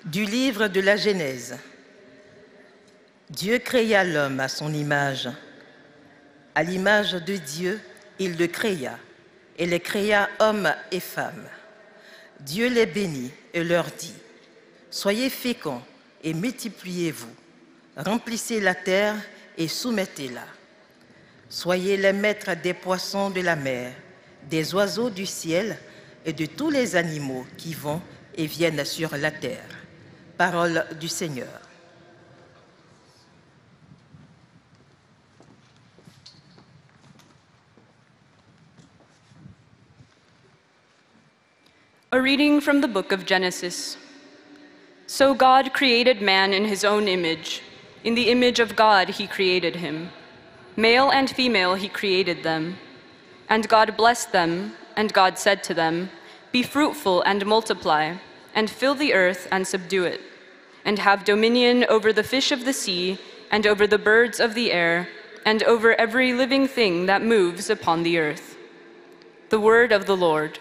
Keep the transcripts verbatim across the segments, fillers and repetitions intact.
Du livre de la Genèse. Dieu créa l'homme à son image. À l'image de Dieu, il le créa, et les créa hommes et femmes. Dieu les bénit et leur dit, « Soyez féconds et multipliez-vous, remplissez la terre et soumettez-la. Soyez les maîtres des poissons de la mer, des oiseaux du ciel et de tous les animaux qui vont et viennent sur la terre. » Parole du Seigneur. A reading from the book of Genesis. So God created man in his own image. In the image of God he created him. Male and female he created them. And God blessed them, and God said to them, "Be fruitful and multiply, and fill the earth and subdue it, and have dominion over the fish of the sea, and over the birds of the air, and over every living thing that moves upon the earth." The word of the Lord.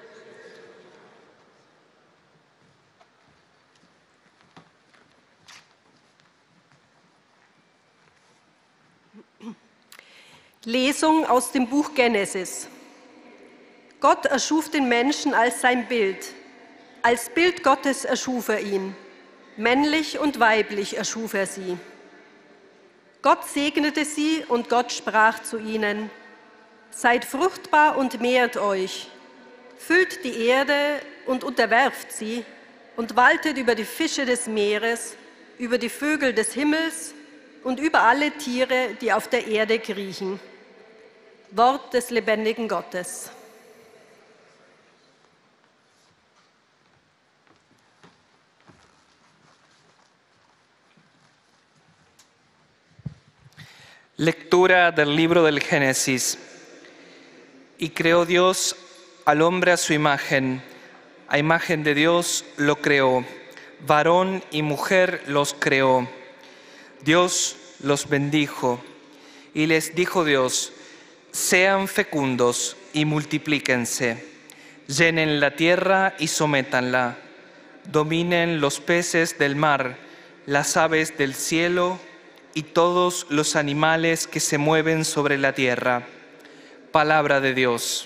Lesung aus dem Buch Genesis. Gott erschuf den Menschen als sein Bild. Als Bild Gottes erschuf er ihn. Männlich und weiblich erschuf er sie. Gott segnete sie und Gott sprach zu ihnen, Seid fruchtbar und mehrt euch, füllt die Erde und unterwerft sie und waltet über die Fische des Meeres, über die Vögel des Himmels und über alle Tiere, die auf der Erde kriechen. Wort des lebendigen Gottes. Lectura del libro del Génesis. Y creó Dios al hombre a su imagen, a imagen de Dios lo creó, varón y mujer los creó. Dios los bendijo y les dijo Dios, sean fecundos y multiplíquense, llenen la tierra y sométanla, dominen los peces del mar, las aves del cielo y todos los animales que se mueven sobre la tierra. Palabra de Dios.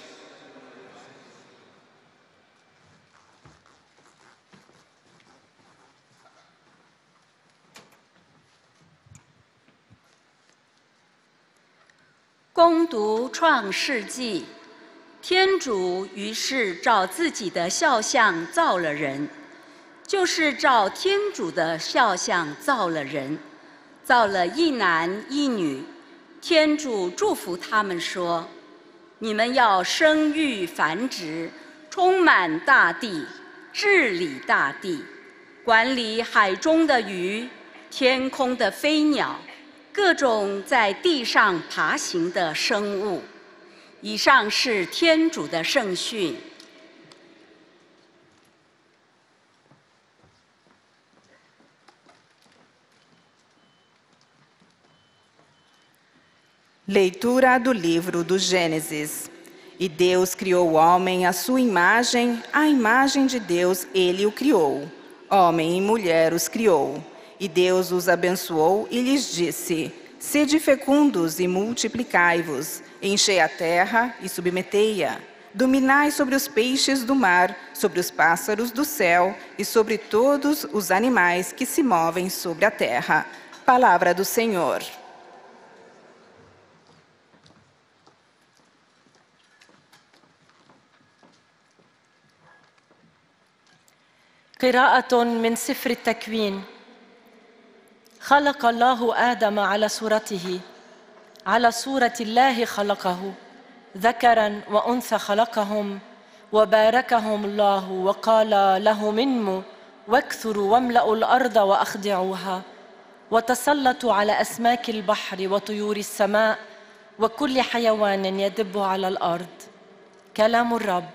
《恭读创世纪》，天主于是照自己的肖像造了人，就是照天主的肖像造了人，造了一男一女。天主祝福他们说：“你们要生育繁殖，充满大地，治理大地，管理海中的鱼，天空的飞鸟。”各种在地上爬行的生物。以上是天主的圣训。 Leitura do livro do Gênesis. E Deus criou o homem à sua imagem, à imagem de Deus ele o criou. Homem e mulher os criou. E Deus os abençoou e lhes disse, sede fecundos e multiplicai-vos, enchei a terra e submetei-a, dominai sobre os peixes do mar, sobre os pássaros do céu e sobre todos os animais que se movem sobre a terra. Palavra do Senhor. قراءة من سفر التكوين. خلق الله آدم على صورته، على صورة الله خلقه، ذكراً وأنثى خلقهم، وباركهم الله وقال لهم انموا واكثروا واملأوا الأرض وأخضعوها، وتسلطوا على أسماك البحر وطيور السماء وكل حيوان يدب على الأرض. كلام الرب.